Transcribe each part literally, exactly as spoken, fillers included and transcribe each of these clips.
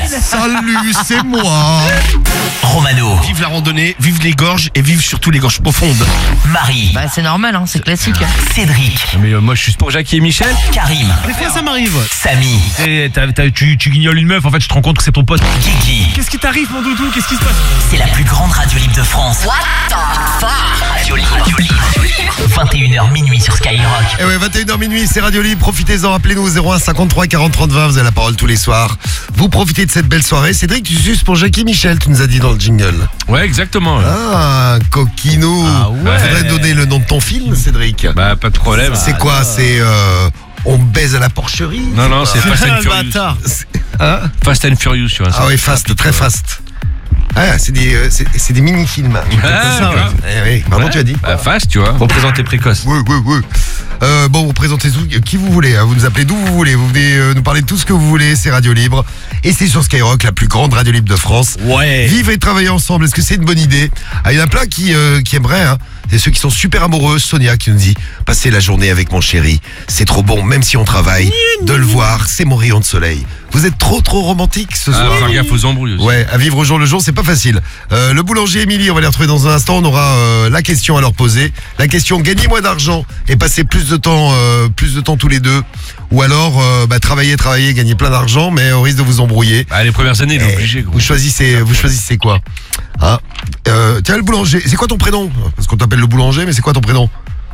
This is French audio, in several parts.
Salut, c'est moi. Romano. Vive la randonnée, vive les gorges et vive surtout les gorges profondes. Marie. Bah c'est normal, hein, c'est classique. Cédric. Mais euh, moi je suis pour Jackie et Michel. Karim. Des fois ça m'arrive. Samy. Et t'as- t'as- tu, tu guignoles une meuf, en fait je te rends compte que c'est ton pote. Kiki. Qu'est-ce qui t'arrive mon doudou? Qu'est-ce qui se passe? C'est la plus grande radio libre de France. What the fuck? Radio libre. Radio libre. vingt et une heures minuit sur Skyrock. Et ouais, vingt et une heures minuit, c'est Radio Libre. Profitez-en, appelez-nous au zéro un cinquante-trois quarante trente vingt. Vous avez la parole tous les soirs. Vous profitez de cette belle soirée. Cédric, tu suces pour Jackie Michel, tu nous as dit dans le jingle. Ouais, exactement. Ah, coquinou. Ah ouais. Faudrait donner le nom de ton film, Cédric. Bah, pas de problème. C'est quoi? C'est euh, on baise à la porcherie? Non, non, c'est Fast and le Furious. bâtard. Hein? Fast and Furious, tu vois. Ah oui, fast, très fast. Ah, c'est des, euh, c'est, c'est des mini-films. Ah, ça, ouais. Eh oui, pardon, Ouais. tu as dit? Bah, fast, tu vois. Représenté précoce. Oui, oui, oui. Euh, bon, vous présentez tout, qui vous voulez, hein. Vous nous appelez d'où vous voulez, vous venez euh, nous parler de tout ce que vous voulez, c'est Radio Libre. Et c'est sur Skyrock, la plus grande radio libre de France. Ouais. Vivre et travailler ensemble, est-ce que c'est une bonne idée? Ah, il y en a plein qui, euh, qui aimeraient, hein. C'est ceux qui sont super amoureux. Sonia qui nous dit, passer la journée avec mon chéri, c'est trop bon, même si on travaille. De le voir, c'est mon rayon de soleil. Vous êtes trop trop romantique ce Ah, soir. faire gaffe aux embrouilles aussi. Ouais, à vivre au jour le jour, c'est pas facile. Euh, le boulanger Émilie, on va les retrouver dans un instant. On aura euh, la question à leur poser. La question, gagner moins d'argent et passer plus de temps, euh, plus de temps tous les deux. Ou alors, euh, bah, travailler, travailler, gagner plein d'argent, mais au risque de vous embrouiller. Bah, les premières années, il est Eh, obligé, gros. vous choisissez, vous choisissez quoi? Hein euh, Tiens, le boulanger, c'est quoi ton prénom? Parce qu'on t'appelle le boulanger, mais c'est quoi ton prénom?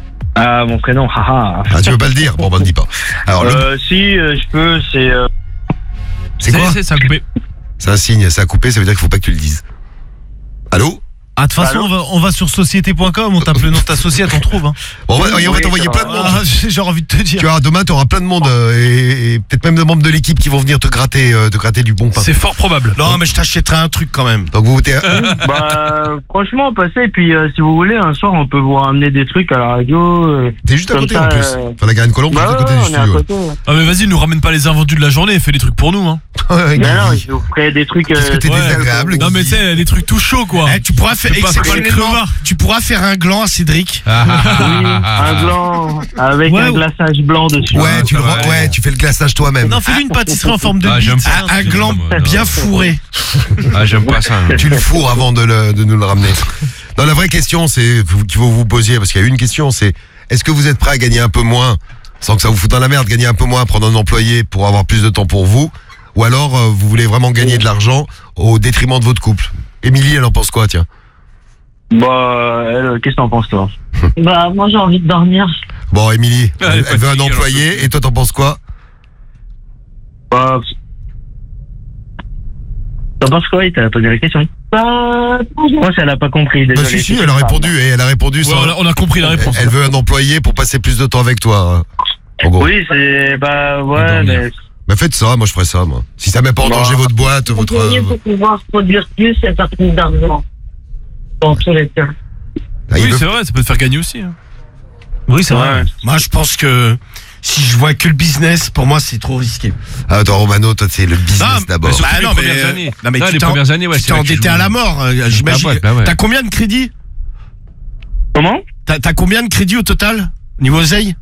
Ah, mon prénom, haha. Ah, tu veux pas le dire? Bon, bah, ne dis pas. Alors, le- Euh, si, euh, je peux, c'est... Euh... c'est quoi? C'est ça a coupé. C'est un signe, ça a coupé, ça veut dire qu'il faut pas que tu le dises. Allô? Ah, de toute façon, on va, on va sur société point com, on tape le nom de ta société, on trouve. Hein. Bon, on va, on va Oui, t'envoyer ça plein va. de monde. Ah, j'ai j'ai envie de te dire. Tu vois, demain, tu auras plein de monde euh, et, et peut-être même des membres de l'équipe qui vont venir te gratter, euh, te gratter du bon pain. C'est fort probable. Hein Non, mais je t'achèterai un truc quand même. Donc vous votez. bah, franchement, passez, et puis euh, si vous voulez, un soir, on peut vous ramener des trucs à la radio. Euh... T'es juste à Comme côté ça, en plus. euh, Enfin, la Garenne Colombe, Bah juste à ouais, côté on du est à studio. côté. ouais. Ah, mais vas-y, nous ramène pas les invendus de la journée, fais des trucs pour nous. Hein. Ouais, Mais non, Guigui. je vous ferai des trucs... Qu'est-ce que t'es euh, désagréable, Non, mais tu sais, des trucs tout chauds, quoi. Eh, tu pourras faire C'est pas- c'est pas le exceptionnellement- crevard. Tu pourras faire un gland à Cédric. Oui, un blanc avec Ouais, un ouais. glaçage blanc dessus. Ouais, tu le ça rends- va, ouais, ouais. tu fais le glaçage toi-même. Non, fais-lui une pâtisserie en forme de Ah, bite. j'aime ça, Un, un truc. gland moi, non. bien fourré. Ah, j'aime pas ça. Tu le fourres avant de, le- de nous le ramener. Non, la vraie question, c'est vous- qu'il faut vous posiez, parce qu'il y a une question, c'est est-ce que vous êtes prêt à gagner un peu moins, sans que ça vous foute dans la merde, gagner un peu moins, prendre un employé pour avoir plus de temps pour vous, ou alors euh, vous voulez vraiment gagner de l'argent au détriment de votre couple? Émilie, elle en pense quoi, tiens? Bah, elle, qu'est-ce que t'en penses, toi? Bah, moi, j'ai envie de dormir. Bon, Émilie, Ah, elle, elle est elle veut un fatiguée, employé, et toi t'en penses quoi? Bah... T'en penses quoi? T'as posé la question? Bah, Moi, si elle a pas compris, Bah désolé. si, si, elle a répondu, et elle a répondu Ouais, sans... on, a, on a compris la réponse. Elle veut un employé pour passer plus de temps avec toi, hein, en gros. Oui, c'est... Bah, ouais, Dormir. mais... Bah faites ça, moi je ferais ça, moi. Si ça met pas en Bah. danger votre boîte, votre... Employé pour pouvoir produire plus et faire plus d'argent. Dans tous les cas. Ah, il Oui, veut- c'est vrai, ça peut te faire gagner aussi. Hein. Oui, c'est Ouais. Moi je pense que si je vois que le business, pour moi c'est trop risqué. Ah, attends, Romano, toi c'est le business Non, d'abord. mais surtout Bah, les non, premières mais, années. non, mais Ah, tu les t'es premières années, ouais, tu c'est t'es là que tu endetté joues. à la mort, euh, j'imagine. Ah, ouais, bah ouais. T'as combien de crédits? Comment? T'as t'as combien de crédits au total? Niveau oseille?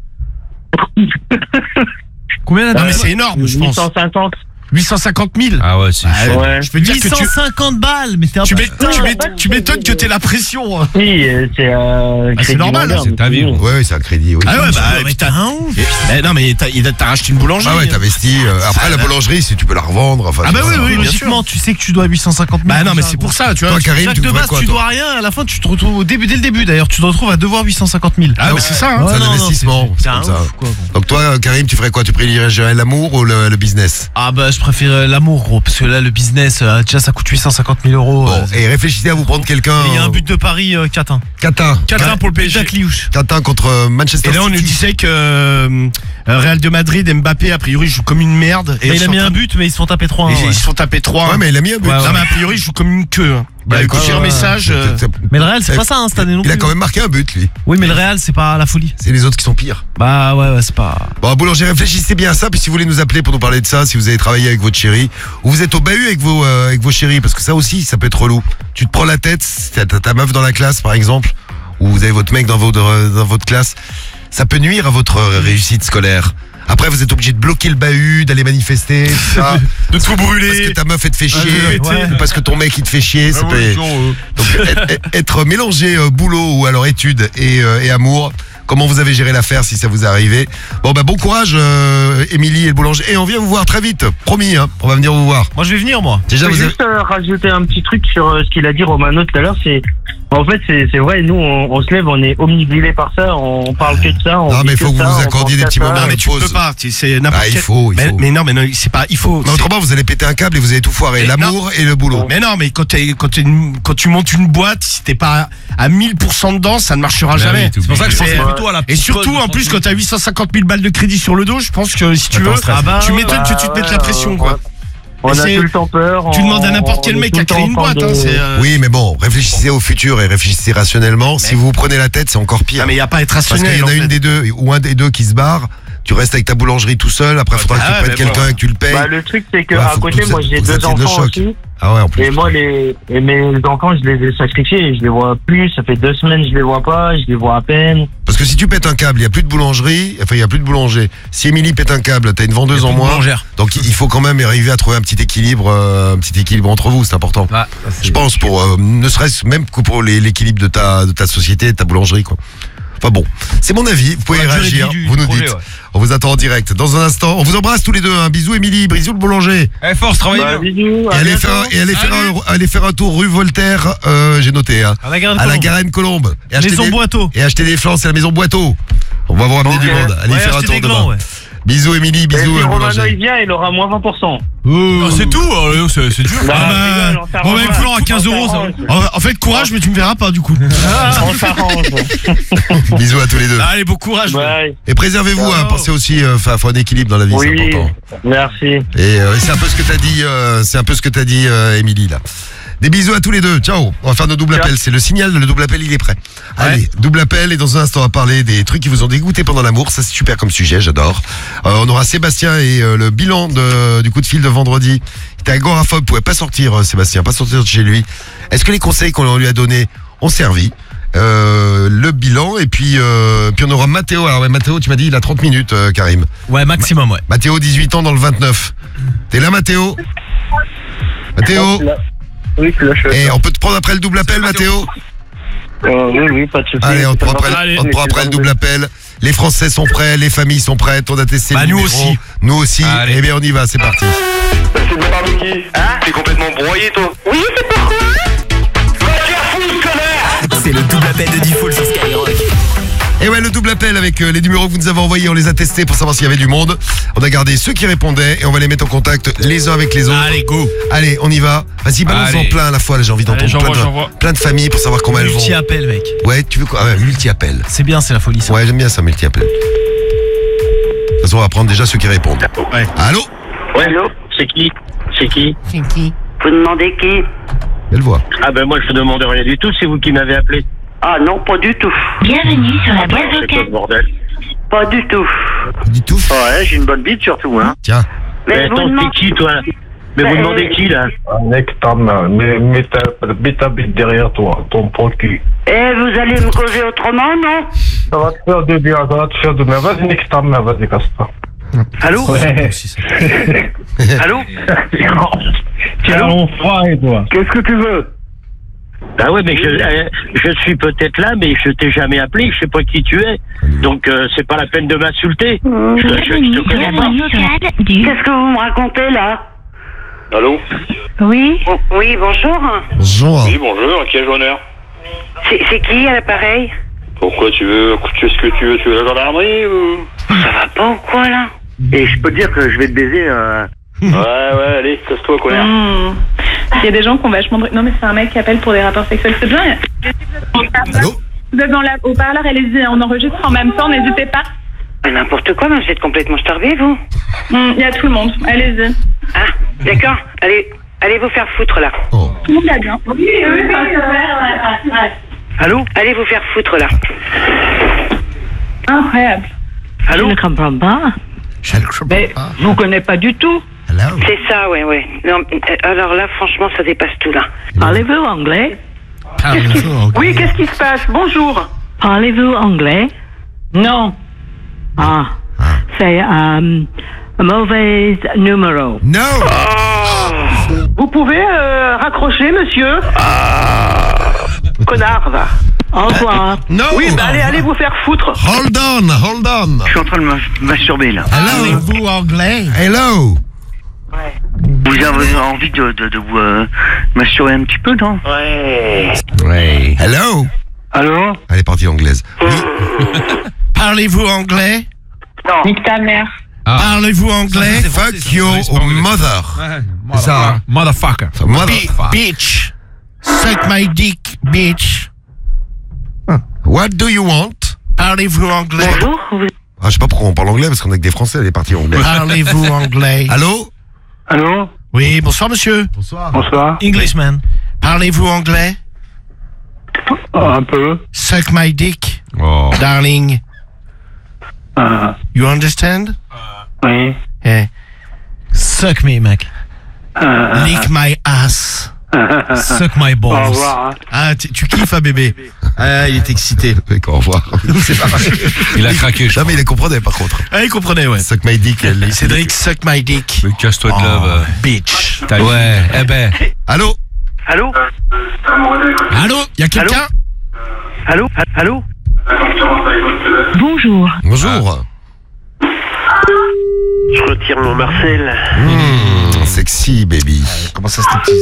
Combien Non mais c'est énorme, je huit pense. cent cinquante. huit cent cinquante mille. Ah ouais, c'est Ah, chaud. Ouais. Je peux dire huit que cent tu... cinquante balles, mais t'es un Tu, peu... m'é- tu, m'é- tu m'étonnes que t'aies la pression. hein. Oui, euh, c'est... Euh, Ah, c'est crédit normal, moderne, c'est ta vie, oui. gros. Ouais, ouais, c'est un crédit, oui. Ah ouais, bah, mais t'as un ouf. Mais non, mais t'as t'as racheté une boulangerie. Ah ouais, t'as investi. euh, après, la boulangerie, si tu peux la revendre. Enfin, Ah bah c'est oui, ça. oui, logiquement, tu sais que tu dois huit cent cinquante mille. Bah non, mais c'est pour ça, tu vois. Toi, Karim, Jacques tu de ferais base, quoi, tu toi? dois rien, à la fin, tu te retrouves au début, dès le début d'ailleurs, tu te retrouves à devoir huit cent cinquante mille. Ah, mais c'est ça, hein. Ouais, C'est un non, non, investissement. c'est- c'est c'est comme un ça. ouf, quoi, gros. Donc toi, Karim, tu ferais quoi? Tu privilégierais l'amour ou le, le business? Ah bah je préfère euh, l'amour gros, parce que là le business, euh, déjà ça coûte huit cent cinquante mille euros. Bon, euh, et réfléchissez à vous prendre quelqu'un. et il y a un but de Paris euh, quatre un. quatre un. quatre un pour le P S G. Jacques Liouche. quatre un contre euh, Manchester Et là, on City. nous disait que euh, Real de Madrid, Mbappé, a priori, joue comme une merde. Et Mais ils il a sont mis en un train- but, mais ils se sont tapés trois un. et ouais. Ils se sont tapés trois. Ouais, mais il a mis un but. Ouais, ouais. Non, mais a priori, il joue comme une queue. hein. Bah, Bah, écoute, écoutez un ouais, message. C'est- euh, c'est- Mais le Real, c'est pas ça hein, cette année non Il a plus. quand même marqué un but, lui. Oui, mais le Real, c'est pas la folie. C'est les autres qui sont pires. Bah ouais, ouais, c'est pas. Bon, Boulanger, réfléchissez bien à ça. Puis si vous voulez nous appeler pour nous parler de ça, si vous avez travaillé avec votre chérie, ou vous êtes au bahut avec vos, euh, avec vos chéris, parce que ça aussi, ça peut être relou. Tu te prends la tête, t'as t'as ta meuf dans la classe, par exemple, ou vous avez votre mec dans votre, dans votre classe. Ça peut nuire à votre réussite scolaire. Après, vous êtes obligé de bloquer le bahut, d'aller manifester, tout ça. De tout brûler. Parce que ta meuf, elle te fait chier. de péter. Ou parce que ton mec, il te fait chier. c'est Ah pas- ouais, genre, euh, Donc, être, être mélangé euh, boulot ou alors études et, euh, et amour. Comment vous avez géré l'affaire si ça vous est arrivé? Bon bah bon courage, euh, Émilie et le boulanger. Et on vient vous voir très vite, promis. Hein, on va venir vous voir. Moi, je vais venir, moi. Déjà, Je peux vous avez... juste euh, rajouter un petit truc sur euh, ce qu'il a dit Romano tout à l'heure. C'est en fait c'est c'est vrai. Nous on, on se lève, on est omnibulé par ça. On parle que de ça. On Non, vit mais faut que ça, vous vous on accordiez pense des qu'à petits ça. moments. Non, mais de tu pause. peux pas. tu- C'est n'importe Ah, il quel- faut, il mais, faut. mais non, mais non, c'est pas. Il faut. Mais autrement, vous allez péter un câble et vous allez tout foirer. Mais L'amour et le boulot. Mais non, mais quand, t'es- quand, t'es une- quand tu montes une boîte, si t'es pas à mille pour cent dedans, ça ne marchera Bah jamais. oui, t'es C'est pour ça que je obligé. pensais C'est- plutôt à la Et petite surtout, code en de plus, cent quand t'as huit cent cinquante mille balles de crédit sur le dos, je pense que si tu Attends, veux, stress. Ah bah, tu ouais, m'étonnes que tu te mettes la pression, quoi. On Et a c'est- tout le temps peur. Tu on- demandes à n'importe quel on est mec tout à le temps créer une en train boîte, hein, de- c'est. euh, Oui, mais bon, réfléchissez au futur et réfléchissez rationnellement. Si vous vous prenez la tête, c'est encore pire. Ah, mais il n'y a pas à être Parce qu'il rationnel. y en a en une fait. des deux ou un des deux qui se barre. Tu restes avec ta boulangerie tout seul. Après, il faudra que Ah tu ouais, prennes mais quelqu'un bon. et que tu le payes. Bah, le truc c'est que Ouais, à faut que côté tout moi ça- j'ai faut que ça deux tienne le enfants choc. aussi. Ah ouais, en plus. Et moi, les, et mes enfants, je les ai sacrifiés et je les vois plus. Ça fait deux semaines, je les vois pas, je les vois à peine. Parce que si tu pètes un câble, il y a plus de boulangerie. Enfin, il y a plus de boulanger. Si Émilie pète un câble, t'as une vendeuse en moins. Boulangère. Donc il faut quand même arriver à trouver un petit équilibre, euh, un petit équilibre entre vous, c'est important. Ah, Je pense pour euh, ne serait-ce même que pour les- l'équilibre de ta de ta société, de ta boulangerie quoi. Enfin bon, c'est mon avis, vous pouvez Pour la durée réagir, de vie du vous nous projet, dites. ouais. On vous attend en direct. Dans un instant, on vous embrasse tous les deux. Un bisou Émilie, bisous le boulanger. Eh, force, travaillez Bah, bien. bisous, Et à allez bientôt. faire un, et allez faire un, allez faire un tour rue Voltaire, euh, j'ai noté hein, À la Garenne à la Colombe. Garenne Colombe. Et acheter Maison des, Boiteau. et acheter des flancs, c'est la maison Boiteau. On va vous ramener Ok. du monde. Allez Ouais, faire un acheter tour des demain. glands, ouais. Bisous Émilie, Et bisous si euh, Romano boulanger. il vient, il aura moins vingt pour cent. Ah, c'est tout, euh, c'est c'est dur. Bah, Ah bah, rigole, on s'arrange bon, bah, pas. écoute, à quinze euros, ça. On En en fait, courage, mais tu me verras pas, du coup. On s'arrange. Bisous à tous les deux. Allez, bon courage. Bye. Et préservez-vous, hein, Ciao. pensez aussi, euh, enfin, faut un équilibre dans la vie, c'est Oui, important. merci. Et euh, c'est un peu ce que t'as dit, euh, c'est un peu ce que t'as dit, euh, Émilie là. Des bisous à tous les deux. Ciao. On va faire nos double Ciao. appels. C'est le signal, le double appel, il est prêt. Allez, double appel et dans un instant on va parler des trucs qui vous ont dégoûté pendant l'amour. Ça c'est super comme sujet, j'adore. Euh, on aura Sébastien et euh, le bilan de, du coup de fil de vendredi. Il était agoraphobe, pouvait pas sortir, euh, Sébastien, pas sortir de chez lui. Est-ce que les conseils qu'on lui a donnés ont servi? Euh, le bilan et puis euh, puis on aura Mathéo. Alors ouais, Mathéo, tu m'as dit il a trente minutes, euh, Karim. Ouais, maximum, ouais. Mathéo, dix-huit ans dans le vingt-neuf. T'es là, Mathéo? Mathéo? Oui, c'est là, je Et on peut te prendre après le double appel, Mathéo? Euh, oui, oui, pas de soucis. Allez, on te prend après, Allez. on te prend après le double appel. Les Français sont prêts, les familles sont prêtes, on a testé Bah, le nous numéro. aussi. Nous aussi. Allez. Eh bien, on y va, c'est parti. C'est de parler qui Hein T'es complètement broyé, toi. Oui, c'est pourquoi Va te faire foutre, connard. C'est le double appel de Diffoul sur Skyrock. Et ouais, le double appel avec euh, les numéros que vous nous avez envoyés, on les a testés pour savoir s'il y avait du monde. On a gardé ceux qui répondaient et on va les mettre en contact les uns avec les autres. Allez, go. Allez, on y va. Vas-y, balance-en Allez. plein à la fois, là, j'ai envie d'entendre Allez, plein, j'envoie, de- j'envoie. plein de familles pour savoir comment elles vont. Multi-appel, mec. Ouais, tu veux quoi? Ah ouais, multi-appel. C'est bien, c'est la folie, ça. Ouais, j'aime bien ça, multi-appel. De toute façon, on va prendre déjà ceux qui répondent. Ouais. Allô? Ouais, allô? C'est qui? C'est qui? C'est qui? Vous demandez qui? Belle voix. Ah ben moi je ne demande rien du tout, c'est vous qui m'avez appelé. Ah non, pas du tout. Bienvenue sur la boîte C'est quoi vocale. ce bordel? Pas du tout. Du tout. Ouais, j'ai une bonne bite surtout, hein. Tiens. Mais Mais vous attends, demandez... c'est qui toi? Mais vous Ben, demandez qui là? Mec, ta main, mets, mets ta, mets ta bite derrière toi, ton pro cul. Eh, vous allez me causer autrement, non? Ça va te faire de bien, ça va te faire de bien. Vas-y, nique ta main, vas-y, casse-toi. Allô? Ouais. Allô? Tiens, on fera, toi. Qu'est-ce que tu veux? Bah ouais, mais je, euh, je suis peut-être là, mais je t'ai jamais appelé, je sais pas qui tu es. Donc euh, c'est pas la peine de m'insulter. Mmh. Je, je, je te connais pas. Bienvenue sur la du... Qu'est-ce que vous me racontez, là? Allô Oui. Oh, oui, bonjour. Bonjour. Oui, bonjour, à qui ai-je l'honneur? C'est c'est qui, à l'appareil? Pourquoi tu veux, tu veux ce que tu veux, tu veux la gendarmerie ou... Ça va pas ou quoi, là? Et je peux te dire que je vais te baiser. Euh... Ouais, ouais, allez, casse-toi, connard. Mmh. Il y a des gens qui ont vachement de... Non mais c'est un mec qui appelle pour des rapports sexuels, c'est bien. Allô? Vous êtes dans la... au parleur, allez-y, on enregistre en même temps, n'hésitez pas. Mais n'importe quoi, mais vous êtes complètement starvé, vous? Mmh, Il y a tout le monde, allez-y. Ah, d'accord. Allez, allez vous faire foutre, là. Oh. Tout le monde va bien. Oui, oui, oui, oui. Allô? Allez vous faire foutre, là. Incroyable. Allô? Je ne comprends pas. Mais Je vous connais pas du tout. Hello? c'est ça, ouais, ouais. Non, euh, alors là, franchement, ça dépasse tout, là. Parlez-vous anglais? Oui, qu'est-ce qui se passe? Bonjour. Parlez-vous anglais? Non. Ah. c'est un mauvais numéro. No. Vous pouvez euh, raccrocher, monsieur Connard, va. Au revoir. No. Oui, bah allez, allez vous faire foutre. Hold on, hold on. Je suis en train de me masturber là. Hello. Vous anglais? Hello. Vous avez envie de, de, de vous euh, masturber un petit peu, non? Ouais. Ouais. Hello. Allô? Elle est partie anglaise. Parlez-vous anglais? Non. Nique ta mère. Ah. Parlez-vous anglais? Fuck your mother. C'est ça. hein. Motherfucker. Ça, Bi- motherfucker. bitch. Suck my dick, bitch. What do you want? Parlez-vous anglais? Bonjour. Vous... Ah, je sais pas pourquoi on parle anglais, parce qu'on est avec des Français, elle est partie anglaise. Parlez-vous anglais? Allô? Allô? Oui, bonsoir monsieur. Bonsoir. Englishman. Parlez-vous anglais? Un peu. Suck my dick, Oh. darling. Ah, You understand? oui. Eh. Suck me, mec. Ah, Lick my ass. Suck my Au balls. revoir. hein. Ah, tu, tu kiffes, hein, bébé? Ah, il est excité. Mec, au revoir. C'est pas vrai. Il a craqué, je Non, mais il les comprenait par contre. Ah, il comprenait, ouais. Suck my dick. elle- Cédric, suck my dick. Mais casse-toi de là, Oh, bah. bitch. T'as- Ouais, eh ben. Allô? Allô? Allô? Y'a quelqu'un? Allô? Allô? Bonjour. Bonjour. Je retire mon Marcel. Mmh, sexy, baby. Comment ça, c'était petit?